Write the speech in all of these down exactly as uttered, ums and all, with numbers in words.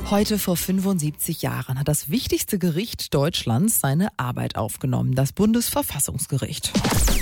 Heute vor fünfundsiebzig Jahren hat das wichtigste Gericht Deutschlands seine Arbeit aufgenommen, das Bundesverfassungsgericht.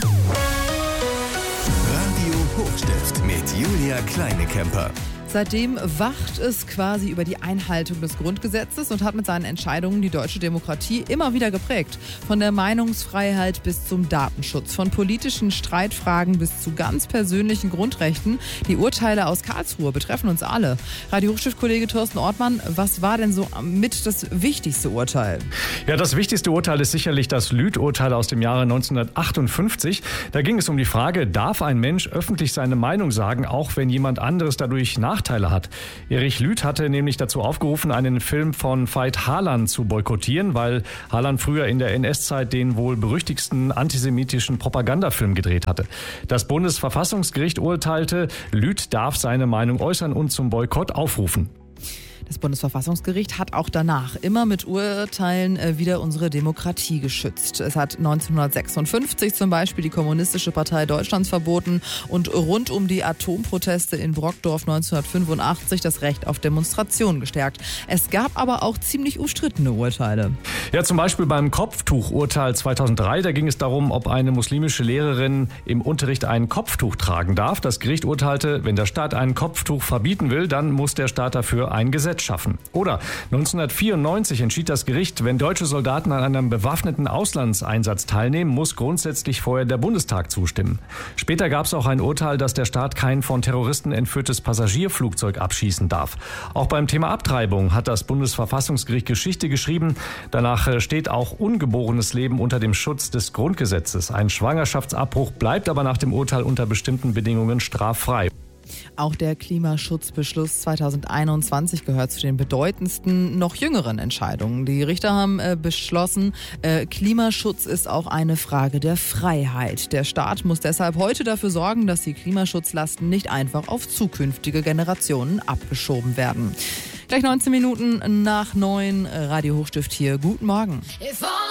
Radio Hochstift mit Julia Kleinekemper. Seitdem wacht es quasi über die Einhaltung des Grundgesetzes und hat mit seinen Entscheidungen die deutsche Demokratie immer wieder geprägt. Von der Meinungsfreiheit bis zum Datenschutz, von politischen Streitfragen bis zu ganz persönlichen Grundrechten. Die Urteile aus Karlsruhe betreffen uns alle. Radio Hochstift-Kollege Thorsten Ortmann, was war denn so mit das wichtigste Urteil? Ja, das wichtigste Urteil ist sicherlich das Lüth-Urteil aus dem Jahre neunzehnhundertachtundfünfzig. Da ging es um die Frage, darf ein Mensch öffentlich seine Meinung sagen, auch wenn jemand anderes dadurch Nachteile hat. Erich Lüth hatte nämlich dazu aufgerufen, einen Film von Veit Harlan zu boykottieren, weil Harlan früher in der N S-Zeit den wohl berüchtigsten antisemitischen Propagandafilm gedreht hatte. Das Bundesverfassungsgericht urteilte, Lüth darf seine Meinung äußern und zum Boykott aufrufen. Das Bundesverfassungsgericht hat auch danach immer mit Urteilen wieder unsere Demokratie geschützt. Es hat neunzehnhundertsechsundfünfzig zum Beispiel die Kommunistische Partei Deutschlands verboten und rund um die Atomproteste in Brockdorf neunzehnhundertfünfundachtzig das Recht auf Demonstration gestärkt. Es gab aber auch ziemlich umstrittene Urteile. Ja, zum Beispiel beim Kopftuchurteil zweitausenddrei, da ging es darum, ob eine muslimische Lehrerin im Unterricht ein Kopftuch tragen darf. Das Gericht urteilte, wenn der Staat ein Kopftuch verbieten will, dann muss der Staat dafür ein Gesetz schaffen. Oder neunzehnhundertvierundneunzig entschied das Gericht, wenn deutsche Soldaten an einem bewaffneten Auslandseinsatz teilnehmen, muss grundsätzlich vorher der Bundestag zustimmen. Später gab es auch ein Urteil, dass der Staat kein von Terroristen entführtes Passagierflugzeug abschießen darf. Auch beim Thema Abtreibung hat das Bundesverfassungsgericht Geschichte geschrieben. Danach steht auch ungeborenes Leben unter dem Schutz des Grundgesetzes. Ein Schwangerschaftsabbruch bleibt aber nach dem Urteil unter bestimmten Bedingungen straffrei. Auch der Klimaschutzbeschluss zweitausendeinundzwanzig gehört zu den bedeutendsten, noch jüngeren Entscheidungen. Die Richter haben äh, beschlossen, äh, Klimaschutz ist auch eine Frage der Freiheit. Der Staat muss deshalb heute dafür sorgen, dass die Klimaschutzlasten nicht einfach auf zukünftige Generationen abgeschoben werden. Gleich neunzehn Minuten nach neun, Radio Hochstift hier. Guten Morgen.